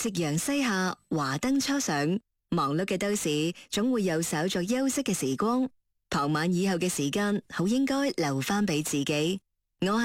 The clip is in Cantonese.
夕陽西下，華燈初上，忙碌嘅都市總會有稍作休息嘅時光。傍晚以後嘅時間，好應該留翻俾自己。